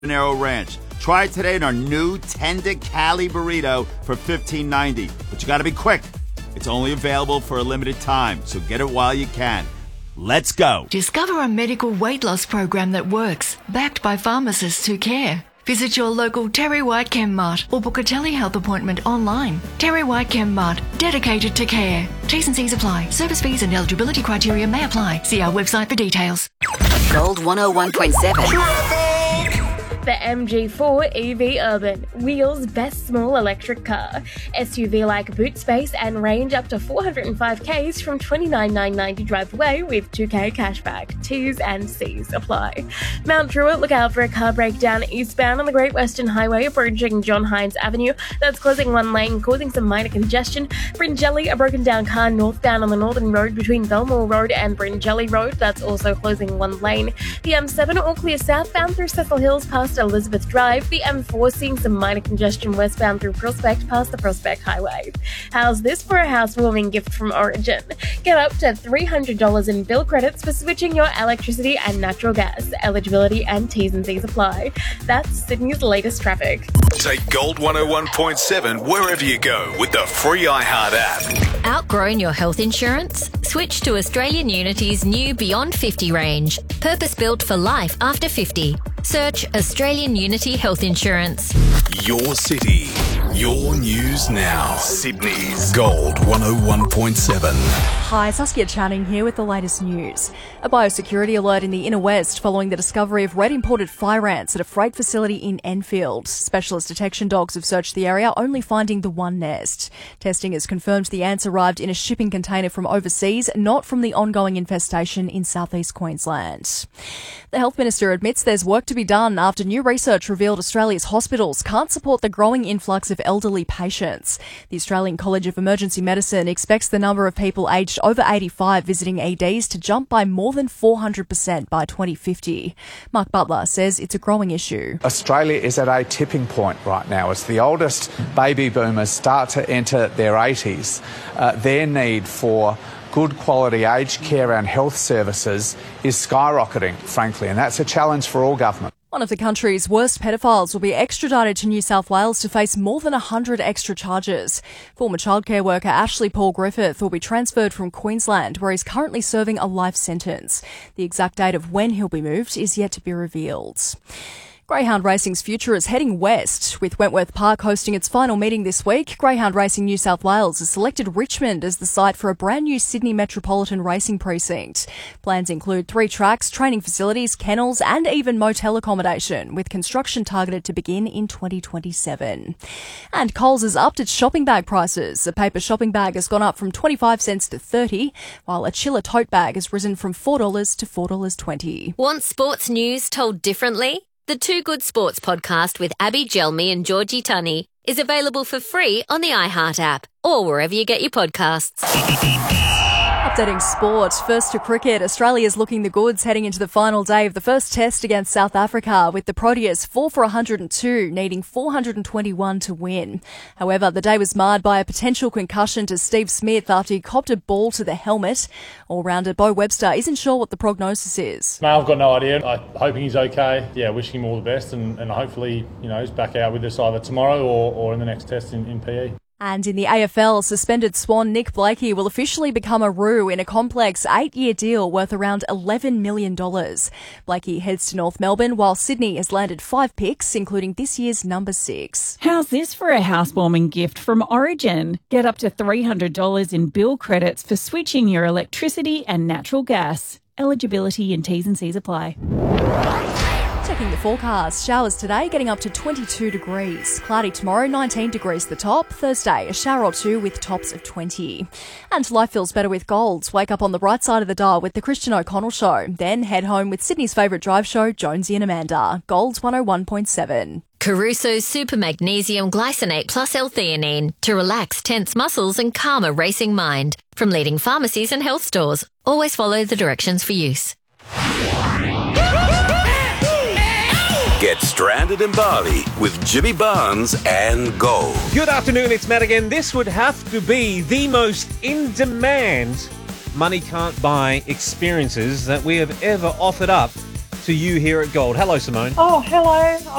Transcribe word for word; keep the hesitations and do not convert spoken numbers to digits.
Habanero Ranch. Try it today in our new Tender Cali Burrito for fifteen ninety. But you gotta be quick. It's only available for a limited time, so get it while you can. Let's go. Discover a medical weight loss program that works, backed by pharmacists who care. Visit your local Terry White Chem Mart or book a telehealth appointment online. Terry White Chem Mart, dedicated to care. T's and C's apply. Service fees and eligibility criteria may apply. See our website for details. Gold one oh one point seven. The M G four E V Urban, Wheels' best small electric car. S U V-like boot space and range up to four hundred five kays from twenty-nine thousand nine hundred ninety drive away with two K cashback. T's and C's apply. Mount Druitt, look out for a car breakdown eastbound on the Great Western Highway approaching John Hines Avenue. That's closing one lane, causing some minor congestion. Bringelly, a broken down car northbound on the Northern Road between Belmore Road and Bringelly Road. That's also closing one lane. The M seven all clear southbound through Cecil Hills past Elizabeth Drive. The M four seeing some minor congestion westbound through Prospect past the Prospect Highway. How's this for a housewarming gift from Origin? Get up to three hundred dollars in bill credits for switching your electricity and natural gas. Eligibility and T's and C's apply. That's Sydney's latest traffic. Take Gold one oh one point seven wherever you go with the free iHeart app. Outgrown your health insurance? Switch to Australian Unity's new Beyond fifty range, purpose-built for life after fifty. Search Australian Unity Health Insurance. Your city, your news now. Sydney's Gold one oh one point seven. Hi, Saskia Channing here with the latest news. A biosecurity alert in the inner west following the discovery of red imported fire ants at a freight facility in Enfield. Specialist detection dogs have searched the area, only finding the one nest. Testing has confirmed the ants arrived in a shipping container from overseas, not from the ongoing infestation in southeast Queensland. The Health Minister admits there's work to be done after new research revealed Australia's hospitals can't support the growing influx of elderly patients. The Australian College of Emergency Medicine expects the number of people aged over eighty-five visiting E Ds to jump by more than four hundred percent by twenty fifty. Mark Butler says it's a growing issue. Australia is at a tipping point right now. As the oldest baby boomers start to enter their eighties, uh, their need for good quality aged care and health services is skyrocketing, frankly, and that's a challenge for all government. One of the country's worst pedophiles will be extradited to New South Wales to face more than one hundred extra charges. Former childcare worker Ashley Paul Griffith will be transferred from Queensland, where he's currently serving a life sentence. The exact date of when he'll be moved is yet to be revealed. Greyhound Racing's future is heading west. With Wentworth Park hosting its final meeting this week, Greyhound Racing New South Wales has selected Richmond as the site for a brand new Sydney Metropolitan Racing Precinct. Plans include three tracks, training facilities, kennels and even motel accommodation, with construction targeted to begin in twenty twenty-seven. And Coles has upped its shopping bag prices. A paper shopping bag has gone up from twenty-five cents to thirty, while a chiller tote bag has risen from four dollars to four dollars twenty. Want sports news told differently? The Two Good Sports podcast with Abby Gelmi and Georgie Tunney is available for free on the iHeart app or wherever you get your podcasts. Updating sport. First to cricket, Australia's looking the goods heading into the final day of the first test against South Africa, with the Proteas four for one hundred two, needing four hundred twenty-one to win. However, the day was marred by a potential concussion to Steve Smith after he copped a ball to the helmet. All-rounder Bo Webster isn't sure what the prognosis is. No, I've got no idea. I'm hoping he's okay. Yeah, wishing him all the best, and, and hopefully, you know, he's back out with us either tomorrow or, or in the next test in, in P E. And in the A F L, suspended Swan Nick Blakey will officially become a Roo in a complex eight-year deal worth around eleven million dollars. Blakey heads to North Melbourne, while Sydney has landed five picks, including this year's number six. How's this for a housewarming gift from Origin? Get up to three hundred dollars in bill credits for switching your electricity and natural gas. Eligibility and T's and C's apply. Checking the forecast, showers today getting up to twenty-two degrees. Cloudy tomorrow, nineteen degrees the top. Thursday, a shower or two with tops of twenty. And life feels better with Golds. Wake up on the right side of the dial with the Christian O'Connell Show. Then head home with Sydney's favourite drive show, Jonesy and Amanda. Golds one oh one point seven. Caruso's Super Magnesium Glycinate Plus L-theanine to relax tense muscles and calm a racing mind. From leading pharmacies and health stores. Always follow the directions for use. Get stranded in Bali with Jimmy Barnes and Gold. Good afternoon, it's Matt again. This would have to be the most in-demand money can't buy experiences that we have ever offered up to you here at Gold. Hello, Simone. Oh, hello.